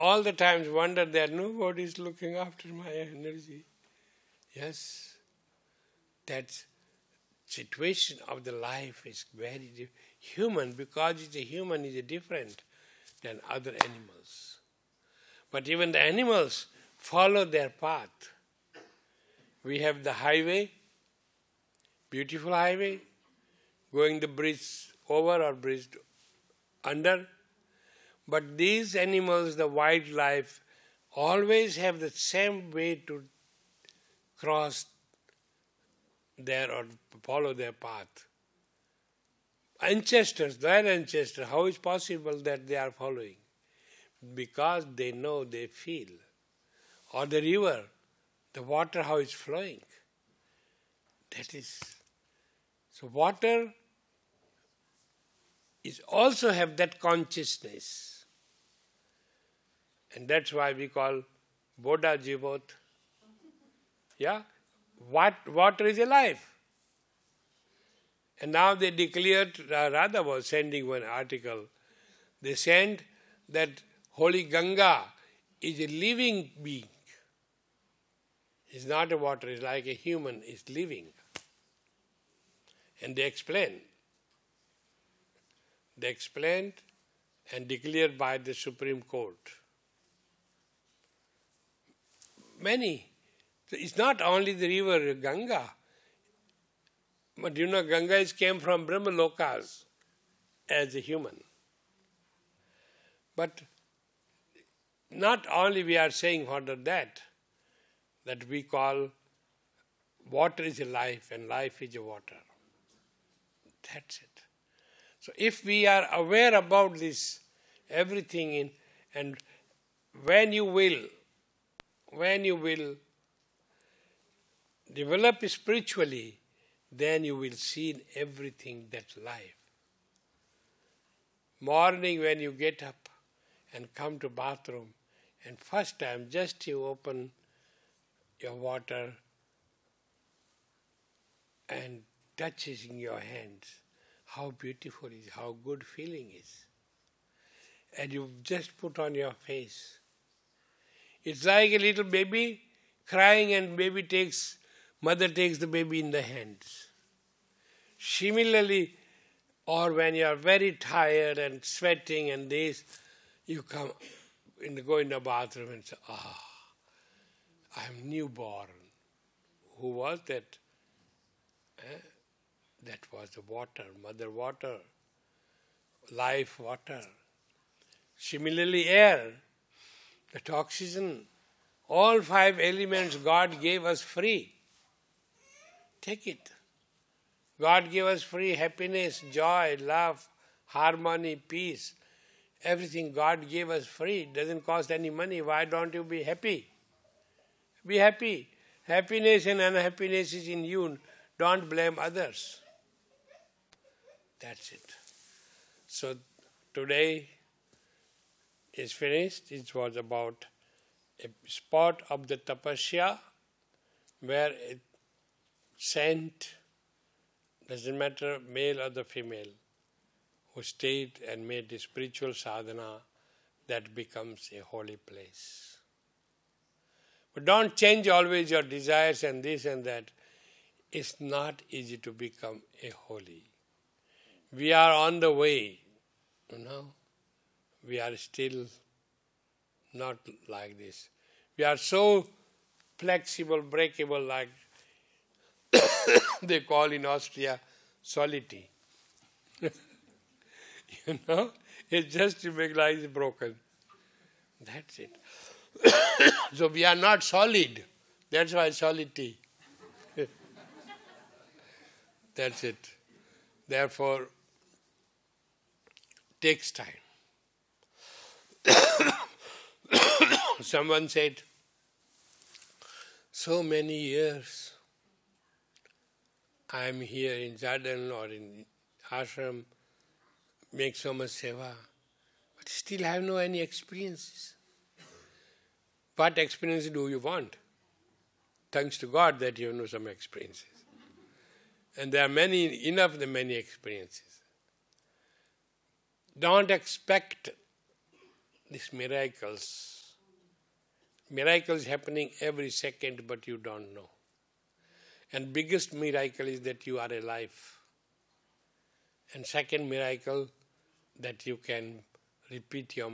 all the times wonder that nobody is looking after my energy. Yes, that situation of the life is very human, because it's a human is different than other animals. But even the animals follow their path. We have the highway, beautiful highway, going the bridge over or bridge under. But these animals, the wildlife, always have the same way to cross there or follow their path. Ancestors, their ancestors, how is possible that they are following? Because they know, they feel. Or the river, the water, how it's flowing. That is. So water is also have that consciousness. And that's why we call Bodha Jivot. Yeah? Water is alive. And now they declared, Radha was sending one article, they sent that Holy Ganga is a living being. It's not a water, it's like a human, it's living. And they explained and declared by the Supreme Court. Many. So it's not only the river Ganga, but Ganga came from Brahmalokas as a human. But not only we are saying further that we call water is a life and life is a water. That's it. So if we are aware about this, everything and when you will develop spiritually, then you will see everything that's life. Morning when you get up and come to bathroom, and first time just you open your water and touches in your hands, how beautiful it is, how good feeling is. And you just put on your face. It's like a little baby crying and mother takes the baby in the hands. Similarly, or when you are very tired and sweating and this, you go in the bathroom and say, I am newborn. Who was that? That was the water, mother water, life water. Similarly, air, that oxygen, all 5 elements God gave us free. Take it. God gave us free happiness, joy, love, harmony, peace. Everything God gave us free. It doesn't cost any money. Why don't you be happy? Be happy. Happiness and unhappiness is in you. Don't blame others. That's it. So today is finished. It was about a spot of the tapasya where a saint, doesn't matter male or the female, who stayed and made the spiritual sadhana, that becomes a holy place. But don't change always your desires and this and that. It's not easy to become a holy. We are on the way, We are still not like this. We are so flexible, breakable, like they call in Austria, solidity. It's just to make life broken. That's it. So we are not solid. That's why solidity. That's it. Therefore, takes time. Someone said, so many years I am here in Jardin or in ashram, make so much seva, but still I have no any experiences. What experience do you want? Thanks to God that you know some experiences. And there are many experiences. Don't expect these miracles. Miracles happening every second, but you don't know. And biggest miracle is that you are alive. And second miracle, that you can repeat your